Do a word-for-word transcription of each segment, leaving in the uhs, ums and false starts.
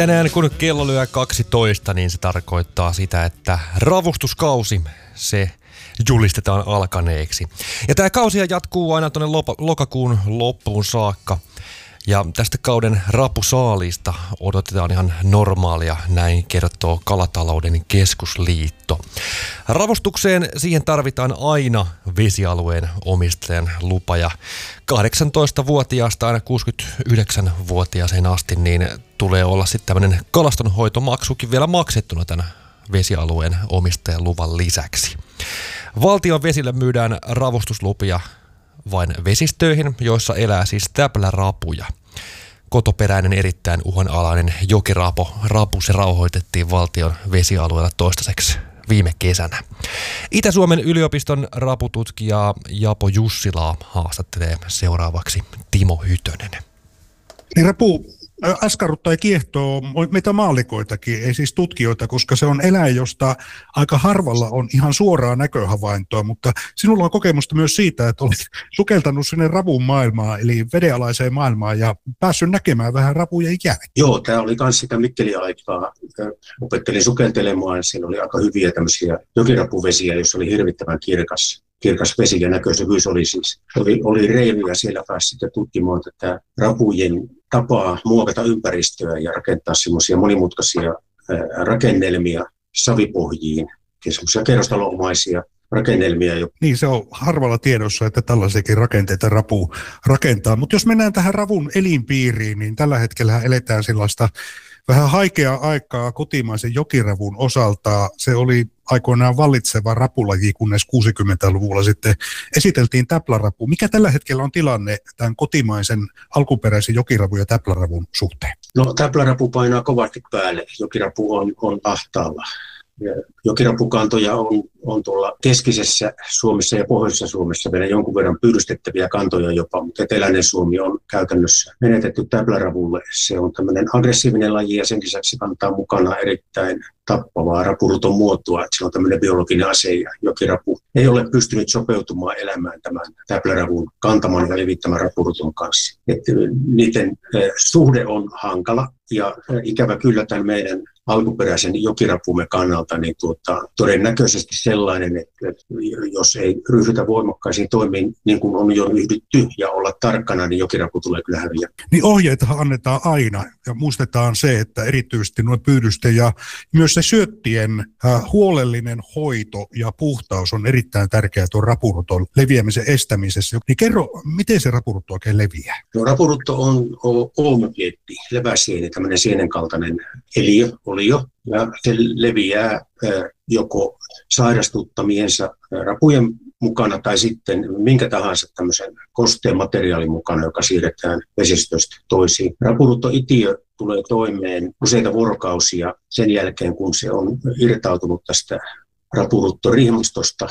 Tänään kun kello lyö kaksitoista, niin se tarkoittaa sitä, että ravustuskausi, se julistetaan alkaneeksi. Ja tämä kausi jatkuu aina tuonne lokakuun loppuun saakka. Ja tästä kauden rapusaalista odotetaan ihan normaalia, näin kertoo Kalatalouden keskusliitto. Ravustukseen siihen tarvitaan aina vesialueen omistajan lupa ja kahdeksantoistavuotiaasta aina kuusikymmentäyhdeksänvuotiaaseen asti niin tulee olla sitten tämmöinen kalastonhoitomaksukin vielä maksettuna tämän vesialueen omistajan luvan lisäksi. Valtion vesille myydään ravustuslupia vain vesistöihin, joissa elää siis täplärapuja. Kotoperäinen erittäin uhanalainen jokirapo rapu se rauhoitettiin valtion vesialueella toistaiseksi viime kesänä. Itä-Suomen yliopiston rapututkijaa Japo Jussilaa haastattelee seuraavaksi Timo Hytönen. Niin rapu askarruttaa ja kiehtoo meitä maallikoitakin, ei siis tutkijoita, koska se on eläin, josta aika harvalla on ihan suoraa näköhavaintoa, mutta sinulla on kokemusta myös siitä, että olet sukeltanut sinne rapun maailmaan, eli vedenalaiseen maailmaan ja päässyt näkemään vähän rapujen jälkeen. Joo, tämä oli myös sitä Mikkeli-aikaa. Opettelin sukeltelemaan, siinä oli aika hyviä tämmöisiä jokirapuvesiä, joissa oli hirvittävän kirkas. Kirkas vesi ja näköisyvyys oli siis. Oli, oli reiluja siellä pääsi sitten tutkimaan tätä rapujen tapaa muokata ympäristöä ja rakentaa semmoisia monimutkaisia ää, rakennelmia savipohjiin ja semmoisia kerrostalomaisia rakennelmia. Niin, se on harvalla tiedossa, että tällaisiakin rakenteita rapu rakentaa. Mutta jos mennään tähän ravun elinpiiriin, niin tällä hetkellä eletään sellaista vähän haikeaa aikaa kotimaisen jokiravun osalta. Se oli aikoinaan vallitseva rapulaji, kunnes kuusikymmentäluvulla sitten esiteltiin täplärapu. Mikä tällä hetkellä on tilanne tämän kotimaisen alkuperäisen jokiravun ja täpläravun suhteen? No, täplärapu painaa kovasti päälle. Jokirapu on, on ahtaalla. Jokirapukantoja on, on tuolla keskisessä Suomessa ja pohjoisessa Suomessa vielä jonkun verran pyydystettäviä kantoja jopa, mutta eteläinen Suomi on käytännössä menetetty täpläravulle. Se on tämmöinen aggressiivinen laji ja sen lisäksi kantaa mukana erittäin tappavaa rapuruton muotoa, että se on tämmöinen biologinen ase ja jokirapu ei ole pystynyt sopeutumaan elämään tämän täpläravun kantaman ja levittämän rapuruton kanssa. Että niiden eh, suhde on hankala ja eh, ikävä kyllä tämän meidän alkuperäisen jokirapumme kannalta niin tuota, todennäköisesti sellainen, että jos ei ryhdytä voimakkaisiin toimiin niin kuin on jo ryhdytty ja olla tarkkana, niin jokirapu tulee kyllä häviä. Niin ohjeitahan annetaan aina ja muistetaan se, että erityisesti nuo pyydysten ja myös se syöttien äh, huolellinen hoito ja puhtaus on erittäin tärkeää tuon rapuruton leviämisen estämisessä. Niin kerro, miten se rapurutto oikein leviää? No, rapurutto on olmökietti, leväsieni, tämmöinen sienen kaltainen eliö, olio, ja se leviää äh, joko sairastuttamiensa äh, rapujen mukana tai sitten minkä tahansa tämmöisen kosteen materiaalin mukana, joka siirretään vesistöstä toisiin. Rapuruttoitiö tulee toimeen useita vuorokausia sen jälkeen, kun se on irtautunut tästä rapuruttorihmastosta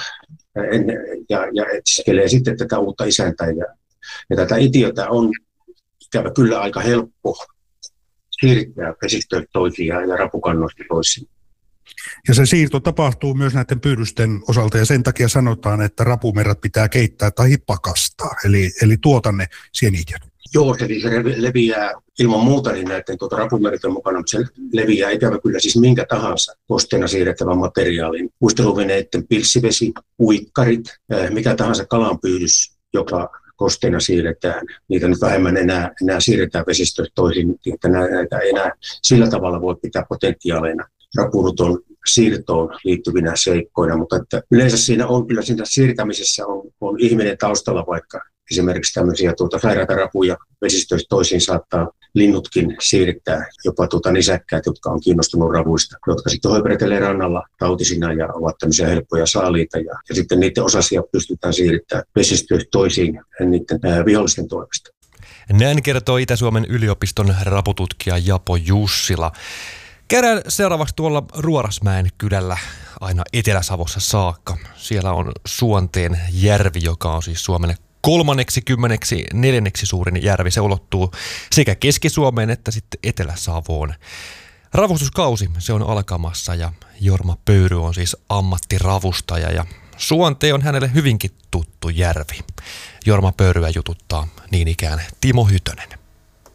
ja, ja etsiskelee sitten tätä uutta isäntää. Ja, ja tätä itiötä on ikävä kyllä aika helppo siirtää vesistöistä toisiin ja rapukannoista toisiin. Ja se siirto tapahtuu myös näiden pyydysten osalta ja sen takia sanotaan, että rapumerrat pitää keittää tai pakastaa, eli, eli tuotanne sienitiöt. Joo, se leviää ilman muuta niin näiden tuota rapumerten mukana, mutta se leviää ikävä kyllä siis minkä tahansa kosteena siirrettävän materiaalin. Uisteluveneiden pilssivesi, uikkarit, mikä tahansa kalanpyydys, joka kosteena siirretään. Niitä nyt vähemmän enää, enää siirretään vesistöistä toisin, että näitä enää sillä tavalla voi pitää potentiaaleina rapuruton siirtoon liittyvinä seikkoina, mutta että yleensä siinä on kyllä siinä siirtämisessä on, on ihminen taustalla, vaikka esimerkiksi tämmöisiä tuota, sairaita rapuja vesistöistä toisiin saattaa linnutkin siirtää, jopa tuota, nisäkkäät, jotka on kiinnostunut ravuista, jotka sitten hoiperetelee rannalla tautisina ja ovat tämmöisiä helppoja saaliita ja, ja sitten niiden osasia pystytään siirtämään vesistöistä toisiin niiden ää, vihollisten toimesta. Näin kertoo Itä-Suomen yliopiston rapututkija Japo Jussila. Käydään seuraavaksi tuolla Ruorasmäen kylällä aina Etelä-Savossa saakka. Siellä on Suonteen järvi, joka on siis Suomen kolmanneksi kymmeneksi neljänneksi suurin järvi. Se ulottuu sekä Keski-Suomeen että sitten Etelä-Savoon. Ravustuskausi, se on alkamassa ja Jorma Pöyry on siis ammattiravustaja ja Suonte on hänelle hyvinkin tuttu järvi. Jorma Pöyryä jututtaa niin ikään Timo Hytönen.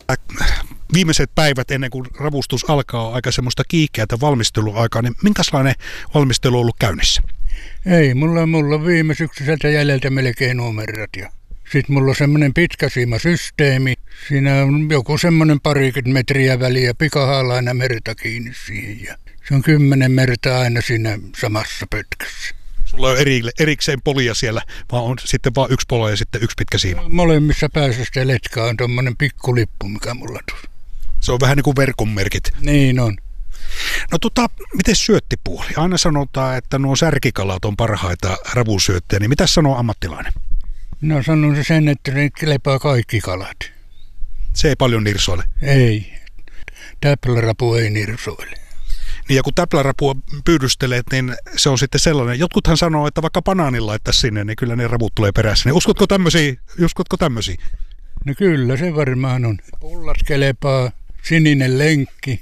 Viimeiset päivät ennen kuin ravustus alkaa on aika semmoista kiihkeätä valmisteluaikaa, niin minkälainen valmistelu on ollut käynnissä? Ei, mulla, mulla on viime syksyiseltä jäljeltä melkein numerot ja sitten mulla on semmoinen pitkäsiimasysteemi. Siinä on joku semmoinen parikymmentä metriä väliä, pikahaalla aina merta kiinni siihen ja se on kymmenen merta aina siinä samassa pötkössä. Sulla on eri, erikseen polia siellä, vaan on sitten vain yksi polo ja sitten yksi pitkä siima. Molemmissa päässä sitä letkaa on tommonen pikkulippu, mikä mulla tuossa. Se on vähän niin kuin verkonmerkit. Niin on. No tota, miten syöttipuoli? Aina sanotaan, että nuo särkikalat on parhaita ravusyöttejä, niin mitä sanoo ammattilainen? No sanon se sen, että ne kelepaa kaikki kalat. Se ei paljon nirsoile. Ei. Täplärapu ei nirsoile. Niin ja kun täplärapua pyydystelet, niin se on sitten sellainen. Jotkuthan sanoo, että vaikka banaanin laittaisi sinne, niin kyllä ne ravut tulee perässä. Niin uskotko tämmöisiä? Uskotko tämmöisiä? No kyllä, se varmaan on. Pullat kelepaa, sininen lenkki.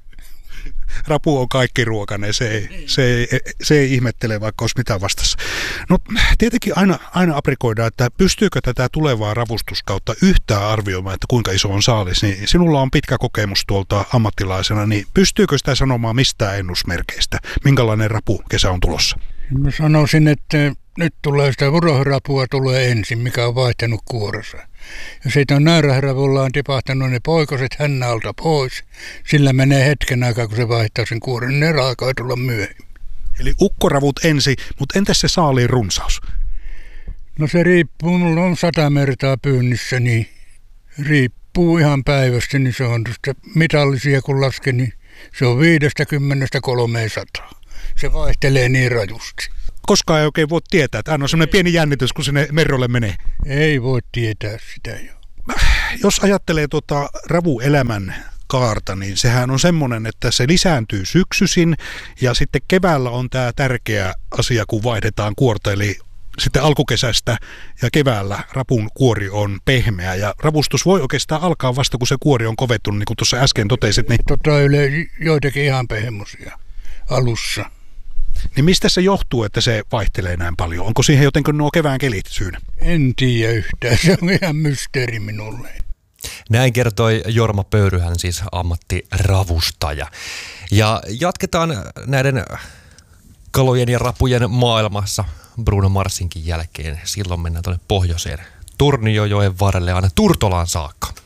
Rapu on kaikki ruokainen, se ei, se ei, se ei ihmettele, vaikka olisi mitään vastassa. No tietenkin aina, aina aprikoidaan, että pystyykö tätä tulevaa ravustuskautta yhtään arvioimaan, että kuinka iso on saalis. Niin sinulla on pitkä kokemus tuolta ammattilaisena, niin pystyykö sitä sanomaan mistään ennusmerkeistä? Minkälainen rapu kesä on tulossa? Mä sanoisin, että nyt tulee sitä vurohrapua tulee ensin, mikä on vaihtanut kuorossa. Ja siitä on naarahravulla on tipahtanut ne poikoset hännältä pois. Sillä menee hetken aikaa, kun se vaihtaa sen kuoren, niin ne alkaa tulla myöhemmin. Eli ukkoravut ensin, mutta entäs se saaliin runsaus? No se riippuu, mulla on sata mertaa pyynnissä, niin riippuu ihan päivästä, niin se on tuosta mitallisia kun lasken, niin se on viidestäkymmenestä kolmeensataan. Se vaihtelee niin rajusti. Koskaan ei oikein voi tietää, että aina on semmoinen pieni jännitys, kun sinne merrolle menee. Ei voi tietää sitä jo. Jos ajattelee tuota ravuelämän kaarta, niin sehän on semmoinen, että se lisääntyy syksyisin ja sitten keväällä on tämä tärkeä asia, kun vaihdetaan kuorta, eli sitten alkukesästä ja keväällä rapun kuori on pehmeä ja ravustus voi oikeastaan alkaa vasta, kun se kuori on kovettunut, niin kuin tuossa äsken totesit. Niin, tota yle joitakin ihan pehmoisia alussa. Niin mistä se johtuu, että se vaihtelee näin paljon? Onko siihen jotenkin nuo kevään kelit syynä? En tiedä yhtään, se on ihan mysteeri minulle. Näin kertoi Jorma Pöyryhän, siis ammattiravustaja. Ja jatketaan näiden kalojen ja rapujen maailmassa Bruno Marsinkin jälkeen. Silloin mennään tuonne pohjoiseen Tornionjoen varrelle aina Turtolaan saakka.